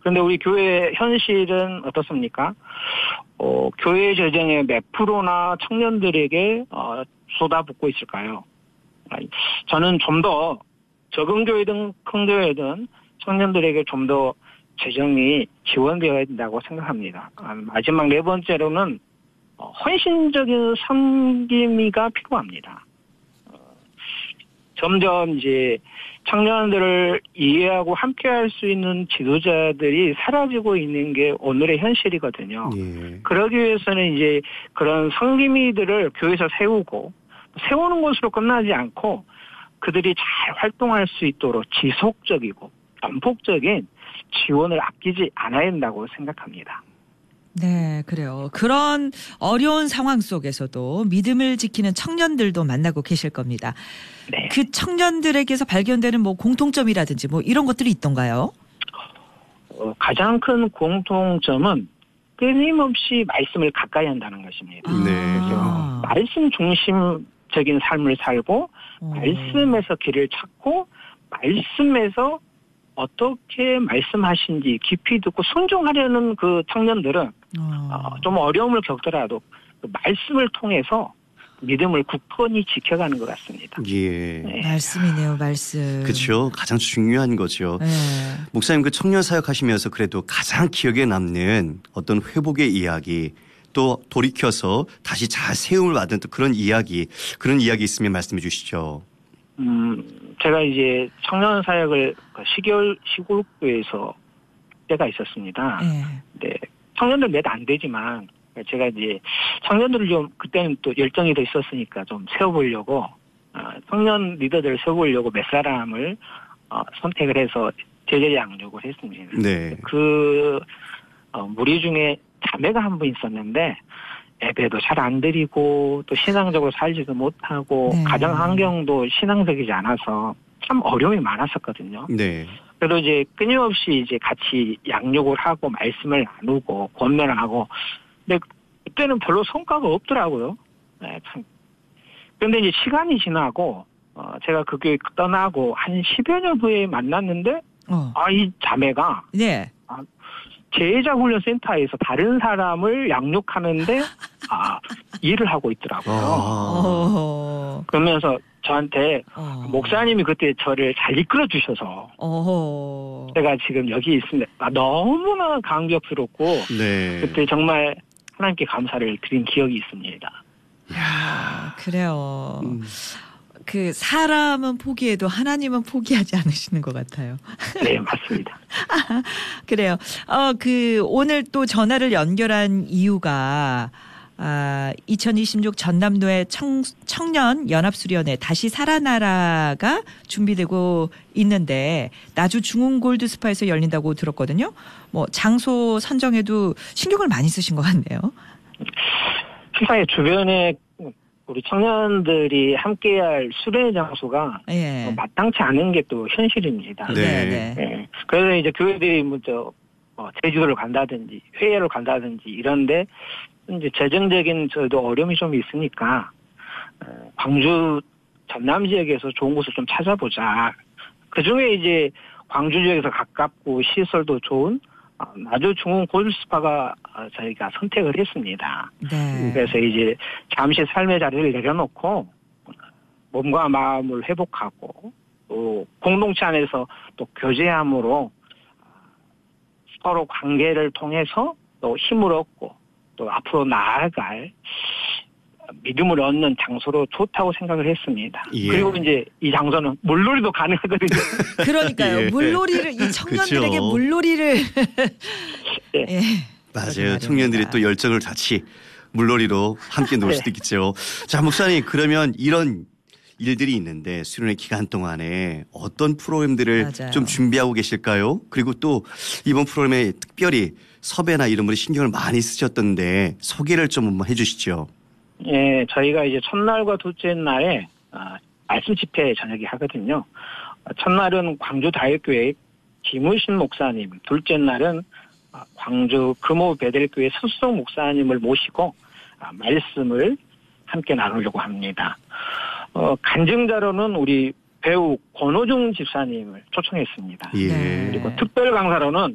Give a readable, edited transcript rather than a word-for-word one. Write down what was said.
그런데 우리 교회 현실은 어떻습니까? 교회 재정의 몇 프로나 청년들에게 쏟아붓고 있을까요? 저는 좀 더 적은 교회든 큰 교회든 청년들에게 좀 더 재정이 지원되어야 된다고 생각합니다. 마지막 네 번째로는 헌신적인 섬김이가 필요합니다. 점점 이제 청년들을 이해하고 함께할 수 있는 지도자들이 사라지고 있는 게 오늘의 현실이거든요. 예. 그러기 위해서는 이제 그런 성김이들을 교회에서 세우는 것으로 끝나지 않고 그들이 잘 활동할 수 있도록 지속적이고 전폭적인 지원을 아끼지 않아야 된다고 생각합니다. 네, 그래요. 그런 어려운 상황 속에서도 믿음을 지키는 청년들도 만나고 계실 겁니다. 네. 그 청년들에게서 발견되는 뭐 공통점이라든지 뭐 이런 것들이 있던가요? 가장 큰 공통점은 끊임없이 말씀을 가까이 한다는 것입니다. 네. 그래서 말씀 중심적인 삶을 살고 말씀에서 길을 찾고 말씀에서 어떻게 말씀하신지 깊이 듣고 순종하려는 그 청년들은 좀 어려움을 겪더라도 그 말씀을 통해서 믿음을 굳건히 지켜가는 것 같습니다. 예. 네. 말씀이네요, 말씀. 그렇죠. 가장 중요한 거죠. 네. 목사님 그 청년 사역하시면서 그래도 가장 기억에 남는 어떤 회복의 이야기 또 돌이켜서 다시 잘 세움을 받은 또 그런 이야기 있으면 말씀해 주시죠. 제가 이제 청년 사역을 시골교회에서 때가 있었습니다. 네. 청년들 몇 안 되지만 제가 이제 청년들을 좀 그때는 또 열정이 더 있었으니까 좀 세워보려고 청년 리더들을 세워보려고 몇 사람을 선택을 해서 제자 양육을 했습니다. 네. 그 무리 중에 자매가 한 분 있었는데 예배도 잘 안 드리고 또 신앙적으로 살지도 못하고 네. 가정 환경도 신앙적이지 않아서 참 어려움이 많았었거든요. 네. 그래도 이제 끊임없이 이제 같이 양육을 하고 말씀을 나누고 권면을 하고 근데 그때는 별로 성과가 없더라고요. 네, 참. 그런데 이제 시간이 지나고 제가 그 교회 떠나고 한 10여 년 후에 만났는데 이 자매가 네. 제자훈련센터에서 다른 사람을 양육하는데 일을 하고 있더라고요. 그러면서 저한테 목사님이 그때 저를 잘 이끌어 주셔서 제가 지금 여기 있습니다. 너무나 감격스럽고 네. 그때 정말 하나님께 감사를 드린 기억이 있습니다. 이야, 그래요. 그 사람은 포기해도 하나님은 포기하지 않으시는 것 같아요. 네, 맞습니다. 그래요. 오늘 또 전화를 연결한 이유가 2026 전남도의 청년 연합수련회 다시 살아나라가 준비되고 있는데 나주 중흥골드스파에서 열린다고 들었거든요. 뭐 장소 선정에도 신경을 많이 쓰신 것 같네요. 세상에 주변에 우리 청년들이 함께할 수련회 장소가 마땅치 않은 게 또 현실입니다. 네. 네. 그래서 이제 교회들이 제주도를 간다든지 회의를 간다든지 이런데 이제 재정적인 저도 어려움이 좀 있으니까 광주 전남 지역에서 좋은 곳을 좀 찾아보자. 그 중에 이제 광주 지역에서 가깝고 시설도 좋은 나주 중흥 골드스파가 저희가 선택을 했습니다. 네. 그래서 이제 잠시 삶의 자리를 내려놓고 몸과 마음을 회복하고 또 공동체 안에서 또 교제함으로 서로 관계를 통해서 또 힘을 얻고 또 앞으로 나아갈 믿음을 얻는 장소로 좋다고 생각을 했습니다. 예. 그리고 이제 이 장소는 물놀이도 가능하거든요. 그러니까요. 예. 물놀이를 이 청년들에게 그렇죠. 물놀이를 네. 맞아요. 청년들이 또 열정을 같이 물놀이로 함께 놀 수도 있겠죠. 자, 목사님 그러면 이런 일들이 있는데 수련회 기간 동안에 어떤 프로그램들을 맞아요. 좀 준비하고 계실까요? 그리고 또 이번 프로그램에 특별히 섭외나 이런 분이 신경을 많이 쓰셨던데 소개를 좀 한번 해 주시죠. 예, 저희가 이제 첫날과 둘째 날에 말씀 집회 저녁에 하거든요. 첫날은 광주 다육교회 김우신 목사님, 둘째 날은 광주 금호 베델교회 서수동 목사님을 모시고 말씀을 함께 나누려고 합니다. 간증자로는 우리 배우 권호중 집사님을 초청했습니다. 예. 그리고 특별 강사로는